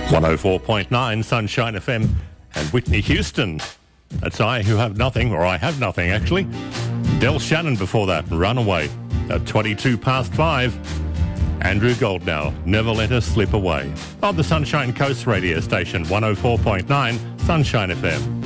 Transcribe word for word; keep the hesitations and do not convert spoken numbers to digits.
one oh four point nine Sunshine F M and Whitney Houston. That's I Who Have Nothing, or I Have Nothing actually. Del Shannon before that, Runaway. At twenty-two past five, Andrew Goldnow, Never Let Us Slip Away. On the Sunshine Coast radio station, one oh four point nine Sunshine F M.